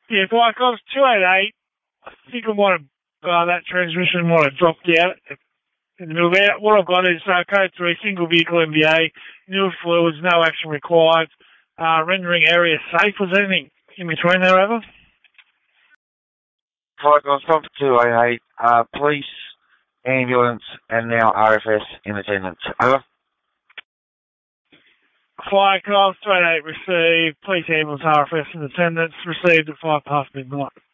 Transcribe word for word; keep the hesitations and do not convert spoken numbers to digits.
Yeah, Fire Cops two eight eight. I think I might have, uh, that transmission might have dropped out in the middle there. What I've got is uh, code three, single vehicle M V A, new fluids, no action required, uh, rendering area safe. Was there anything in between there, over? Fire Cops Pump two eight eight, uh, police, ambulance, and now R F S in attendance. Over. Fire Cops two eight eight received, police ambulance R F S in attendance, received at five past midnight.